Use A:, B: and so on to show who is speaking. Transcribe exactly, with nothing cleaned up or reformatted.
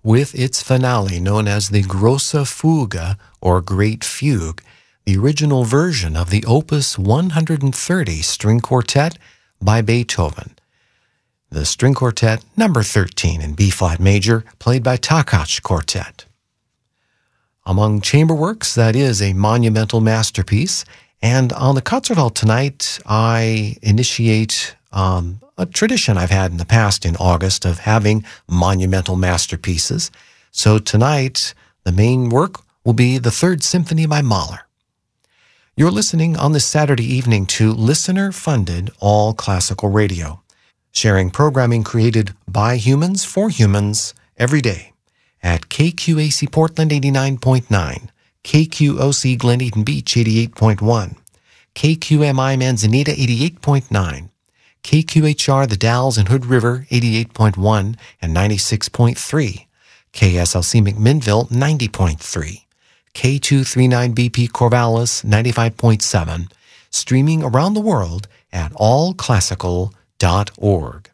A: with its finale known as the Grosse Fuge, or Great Fugue, the original version of the Opus one hundred thirty string quartet by Beethoven. The string quartet number thirteen in B-flat major, played by Takács Quartet. Among chamber works, that is a monumental masterpiece. And on the concert hall tonight, I initiate um, a tradition I've had in the past in August of having monumental masterpieces. So tonight, the main work will be the Third Symphony by Mahler. You're listening on this Saturday evening to listener-funded all classical radio, sharing programming created by humans for humans every day at K Q A C Portland eighty-nine point nine, K Q O C Glen Eden Beach eighty-eight point one, K Q M I Manzanita eighty-eight point nine, K Q H R The Dalles and Hood River eighty-eight point one and ninety-six point three, K S L C McMinnville ninety point three, K two thirty-nine B P Corvallis ninety-five point seven, streaming around the world at all classical dot org.